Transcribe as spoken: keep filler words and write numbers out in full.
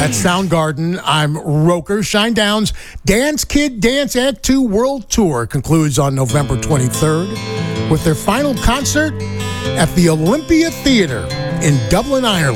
That's Soundgarden. I'm Roker. Shinedown's Dance Kid Dance Act two World Tour concludes on November twenty-third with their final concert at the Olympia Theatre in Dublin, Ireland.